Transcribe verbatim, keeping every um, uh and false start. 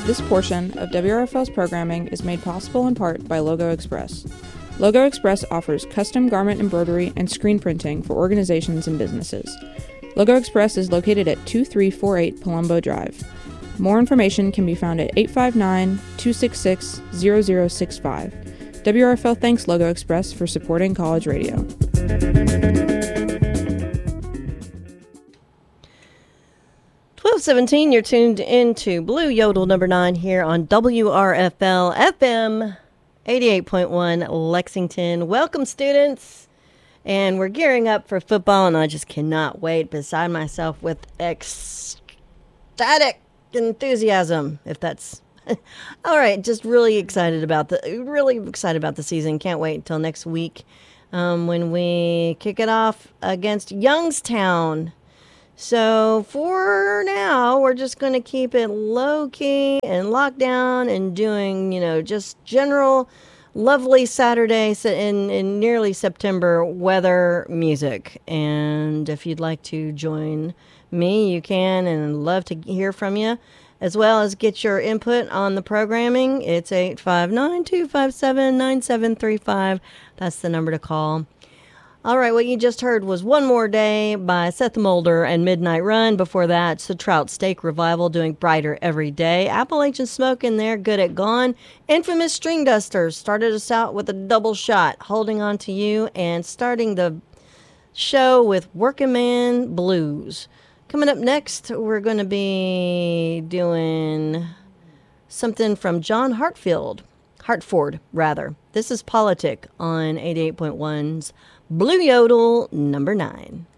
This portion of W R F L's programming is made possible in part by Logo Express. Logo Express offers custom garment embroidery and screen printing for organizations and businesses. Logo Express is located at two three four eight Palumbo Drive. More information can be found at eight five nine, two six six, zero zero six five. W R F L thanks Logo Express for supporting college radio. twelve seventeen, you're tuned into Blue Yodel number nine here on W R F L F M eighty-eight point one Lexington. Welcome, students. And we're gearing up for football, and I just cannot wait beside myself with ecstatic enthusiasm, if that's all right. Just really excited about the really excited about the season. Can't wait until next week um, when we kick it off against Youngstown. So for now, we're just going to keep it low key and locked down and doing, you know, just general lovely Saturday in, in nearly September weather music. And if you'd like to join me, you can, and love to hear from you, as well as get your input on the programming. It's eight five nine, two five seven, nine seven three five. That's the number to call. All right, what you just heard was One More Day by Seth Mulder and Midnight Run. Before that, it's the Trout Steak Revival doing Brighter Every Day. Appalachian Smoke in there, Good at Gone. Infamous String Dusters started us out with a double shot, Holding On to You, and starting the show with Working Man Blues. Coming up next, we're going to be doing something from John Hartfield, Hartford, rather. This is Politic on eighty-eight point one's Blue Yodel number nine.